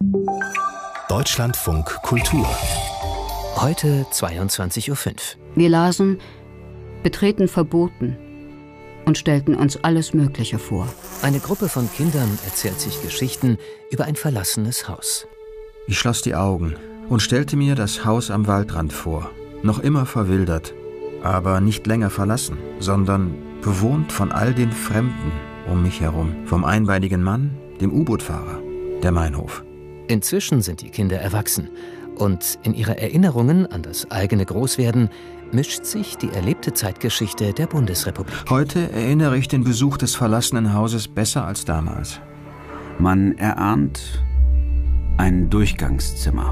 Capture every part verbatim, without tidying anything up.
Deutschlandfunk Kultur. Heute zweiundzwanzig Uhr fünf. Wir lasen Betreten verboten und stellten uns alles Mögliche vor. Eine Gruppe von Kindern erzählt sich Geschichten über ein verlassenes Haus. Ich schloss die Augen und stellte mir das Haus am Waldrand vor. Noch immer verwildert, aber nicht länger verlassen, sondern bewohnt von all den Fremden um mich herum. Vom einbeinigen Mann, dem U-Boot-Fahrer, der Meinhof. Inzwischen sind die Kinder erwachsen und in ihre Erinnerungen an das eigene Großwerden mischt sich die erlebte Zeitgeschichte der Bundesrepublik. Heute erinnere ich den Besuch des verlassenen Hauses besser als damals. Man erahnt ein Durchgangszimmer.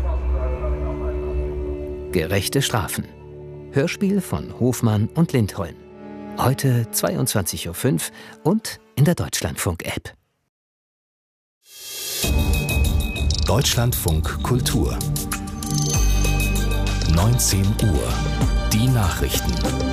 Gerechte Strafen. Hörspiel von Hofmann und Lindholm. Heute zweiundzwanzig Uhr fünf und in der Deutschlandfunk-App. Deutschlandfunk Kultur. neunzehn Uhr. Die Nachrichten.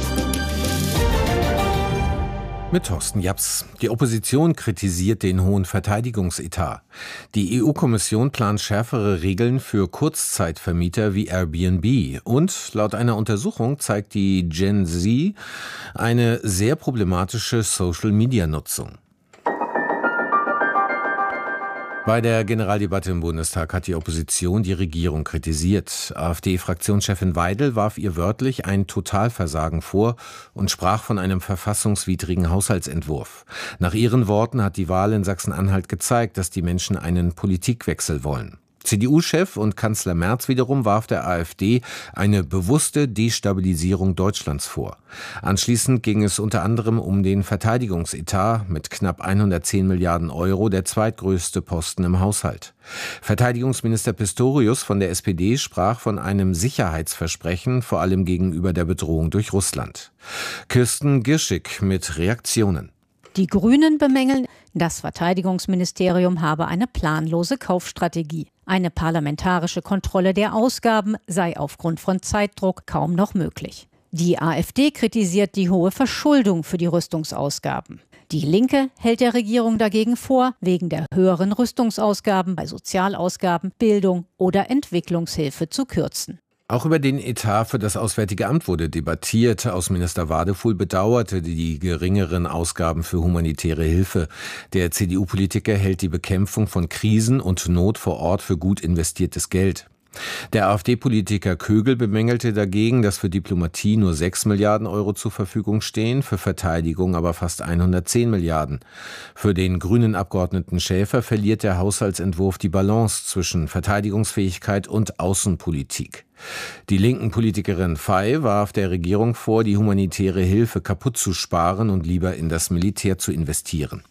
Mit Thorsten Japs. Die Opposition kritisiert den hohen Verteidigungsetat. Die E U-Kommission plant schärfere Regeln für Kurzzeitvermieter wie Airbnb. Und laut einer Untersuchung zeigt die Gen Z eine sehr problematische Social-Media-Nutzung. Bei der Generaldebatte im Bundestag hat die Opposition die Regierung kritisiert. AfD-Fraktionschefin Weidel warf ihr wörtlich ein Totalversagen vor und sprach von einem verfassungswidrigen Haushaltsentwurf. Nach ihren Worten hat die Wahl in Sachsen-Anhalt gezeigt, dass die Menschen einen Politikwechsel wollen. C D U-Chef und Kanzler Merz wiederum warf der AfD eine bewusste Destabilisierung Deutschlands vor. Anschließend ging es unter anderem um den Verteidigungsetat mit knapp hundertzehn Milliarden Euro, der zweitgrößte Posten im Haushalt. Verteidigungsminister Pistorius von der S P D sprach von einem Sicherheitsversprechen, vor allem gegenüber der Bedrohung durch Russland. Kirsten Girschig mit Reaktionen. Die Grünen bemängeln, das Verteidigungsministerium habe eine planlose Kaufstrategie. Eine parlamentarische Kontrolle der Ausgaben sei aufgrund von Zeitdruck kaum noch möglich. Die AfD kritisiert die hohe Verschuldung für die Rüstungsausgaben. Die Linke hält der Regierung dagegen vor, wegen der höheren Rüstungsausgaben bei Sozialausgaben, Bildung oder Entwicklungshilfe zu kürzen. Auch über den Etat für das Auswärtige Amt wurde debattiert. Außenminister Wadefuhl bedauerte die geringeren Ausgaben für humanitäre Hilfe. Der C D U-Politiker hält die Bekämpfung von Krisen und Not vor Ort für gut investiertes Geld. Der AfD-Politiker Kögel bemängelte dagegen, dass für Diplomatie nur sechs Milliarden Euro zur Verfügung stehen, für Verteidigung aber fast hundertzehn Milliarden. Für den grünen Abgeordneten Schäfer verliert der Haushaltsentwurf die Balance zwischen Verteidigungsfähigkeit und Außenpolitik. Die linken Politikerin Fey warf der Regierung vor, die humanitäre Hilfe kaputt zu sparen und lieber in das Militär zu investieren.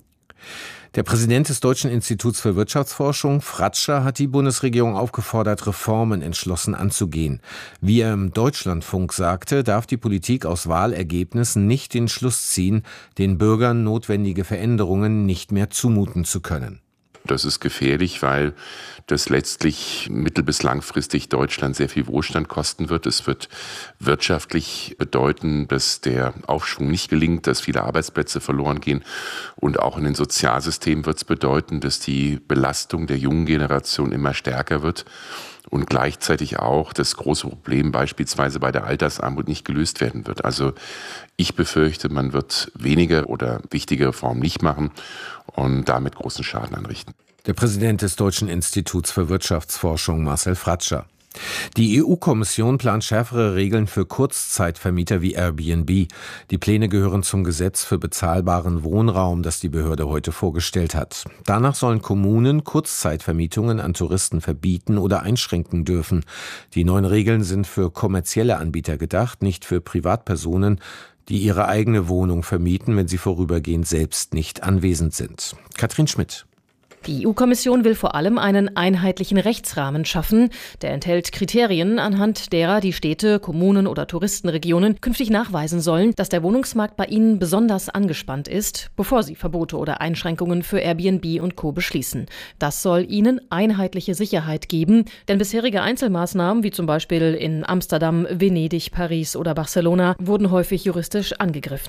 Der Präsident des Deutschen Instituts für Wirtschaftsforschung, Fratscher, hat die Bundesregierung aufgefordert, Reformen entschlossen anzugehen. Wie er im Deutschlandfunk sagte, darf die Politik aus Wahlergebnissen nicht den Schluss ziehen, den Bürgern notwendige Veränderungen nicht mehr zumuten zu können. Das ist gefährlich, weil das letztlich mittel- bis langfristig Deutschland sehr viel Wohlstand kosten wird. Es wird wirtschaftlich bedeuten, dass der Aufschwung nicht gelingt, dass viele Arbeitsplätze verloren gehen. Und auch in den Sozialsystemen wird es bedeuten, dass die Belastung der jungen Generation immer stärker wird. Und gleichzeitig auch das große Problem beispielsweise bei der Altersarmut nicht gelöst werden wird. Also ich befürchte, man wird weniger oder wichtige Reformen nicht machen und damit großen Schaden anrichten. Der Präsident des Deutschen Instituts für Wirtschaftsforschung, Marcel Fratscher. Die E U-Kommission plant schärfere Regeln für Kurzzeitvermieter wie Airbnb. Die Pläne gehören zum Gesetz für bezahlbaren Wohnraum, das die Behörde heute vorgestellt hat. Danach sollen Kommunen Kurzzeitvermietungen an Touristen verbieten oder einschränken dürfen. Die neuen Regeln sind für kommerzielle Anbieter gedacht, nicht für Privatpersonen, die ihre eigene Wohnung vermieten, wenn sie vorübergehend selbst nicht anwesend sind. Katrin Schmidt. Die E U-Kommission will vor allem einen einheitlichen Rechtsrahmen schaffen. Der enthält Kriterien, anhand derer die Städte, Kommunen oder Touristenregionen künftig nachweisen sollen, dass der Wohnungsmarkt bei ihnen besonders angespannt ist, bevor sie Verbote oder Einschränkungen für Airbnb und Co. beschließen. Das soll ihnen einheitliche Sicherheit geben, denn bisherige Einzelmaßnahmen, wie zum Beispiel in Amsterdam, Venedig, Paris oder Barcelona, wurden häufig juristisch angegriffen.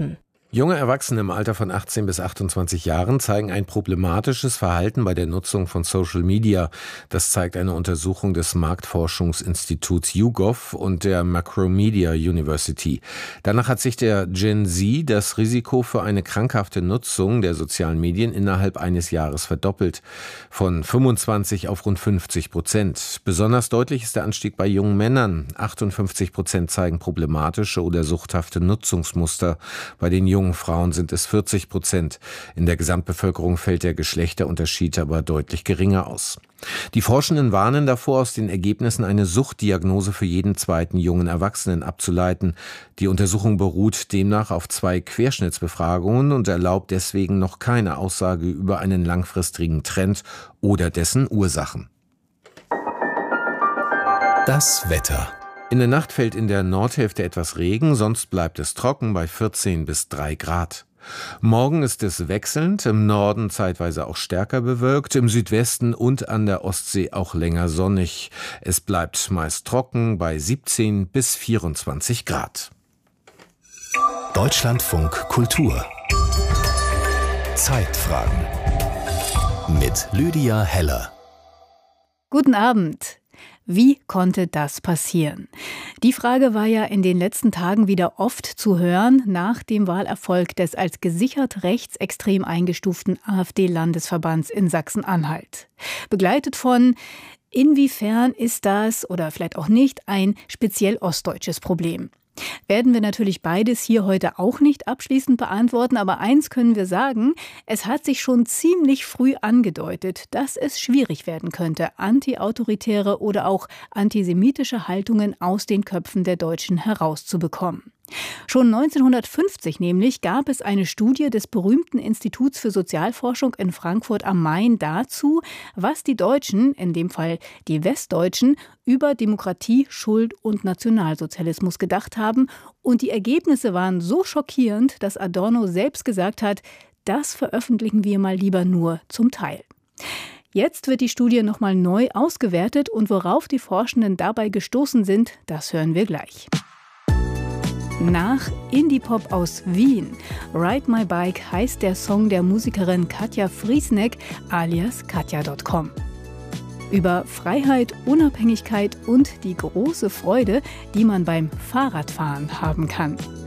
Junge Erwachsene im Alter von achtzehn bis achtundzwanzig Jahren zeigen ein problematisches Verhalten bei der Nutzung von Social Media. Das zeigt eine Untersuchung des Marktforschungsinstituts YouGov und der Macromedia University. Danach hat sich der Gen Z das Risiko für eine krankhafte Nutzung der sozialen Medien innerhalb eines Jahres verdoppelt. Von fünfundzwanzig auf rund fünfzig Prozent. Besonders deutlich ist der Anstieg bei jungen Männern. achtundfünfzig Prozent zeigen problematische oder suchthafte Nutzungsmuster. Bei den jungen Frauen sind es vierzig Prozent. In der Gesamtbevölkerung fällt der Geschlechterunterschied aber deutlich geringer aus. Die Forschenden warnen davor, aus den Ergebnissen eine Suchtdiagnose für jeden zweiten jungen Erwachsenen abzuleiten. Die Untersuchung beruht demnach auf zwei Querschnittsbefragungen und erlaubt deswegen noch keine Aussage über einen langfristigen Trend oder dessen Ursachen. Das Wetter. In der Nacht fällt in der Nordhälfte etwas Regen, sonst bleibt es trocken bei vierzehn bis drei Grad. Morgen ist es wechselnd, im Norden zeitweise auch stärker bewölkt, im Südwesten und an der Ostsee auch länger sonnig. Es bleibt meist trocken bei siebzehn bis vierundzwanzig Grad. Deutschlandfunk Kultur. Zeitfragen mit Lydia Heller. Guten Abend. Wie konnte das passieren? Die Frage war ja in den letzten Tagen wieder oft zu hören nach dem Wahlerfolg des als gesichert rechtsextrem eingestuften AfD-Landesverbands in Sachsen-Anhalt. Begleitet von: Inwiefern ist das oder vielleicht auch nicht ein speziell ostdeutsches Problem? Werden wir natürlich beides hier heute auch nicht abschließend beantworten, aber eins können wir sagen: Es hat sich schon ziemlich früh angedeutet, dass es schwierig werden könnte, antiautoritäre oder auch antisemitische Haltungen aus den Köpfen der Deutschen herauszubekommen. Schon neunzehnhundertfünfzig nämlich gab es eine Studie des berühmten Instituts für Sozialforschung in Frankfurt am Main dazu, was die Deutschen, in dem Fall die Westdeutschen, über Demokratie, Schuld und Nationalsozialismus gedacht haben. Und die Ergebnisse waren so schockierend, dass Adorno selbst gesagt hat, das veröffentlichen wir mal lieber nur zum Teil. Jetzt wird die Studie nochmal neu ausgewertet und worauf die Forschenden dabei gestoßen sind, das hören wir gleich. Nach Indie-Pop aus Wien. Ride My Bike heißt der Song der Musikerin Katja Friesneck alias Katja Punkt com. Über Freiheit, Unabhängigkeit und die große Freude, die man beim Fahrradfahren haben kann.